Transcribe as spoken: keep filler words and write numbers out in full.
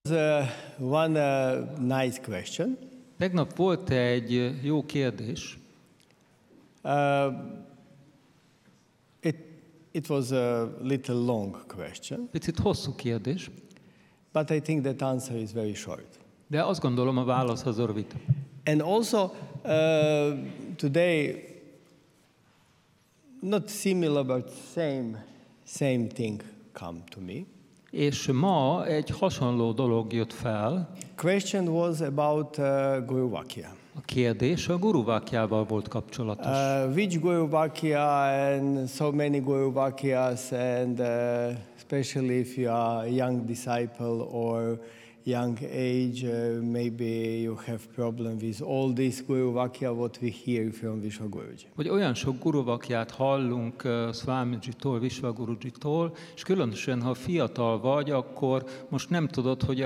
Uh, one uh, nice question. Tegnap volt egy jó kérdés. Uh, it, it was a little long question, Picit hosszú kérdés, but I think that answer is very short. de azt gondolom a válasz az rövid. And also, uh, today, not similar, but same, same thing come to me. És ma egy hasonló dolog jött fel. Question was about uh, Guru Vakya. A kérdés a Guru Vakyával volt kapcsolatos. Uh, which Guru Vakya and so many Guru Vakyas, and uh, especially if you are a young disciple or young age, uh, maybe you have problem with all this Guru Vakya what we hear from Vishwaguruji. Hogy olyan sok Guru Vakyát hallunk uh, Swamiji-tól, Vishwagurujitól, és különösen ha fiatal vagy, akkor most nem tudod, hogy